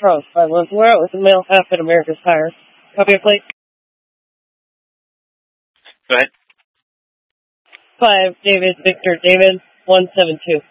Charles 5-1. We're out with the male half at America's Tire. Copy your plate. Go ahead. 5, David, Victor, David, 172.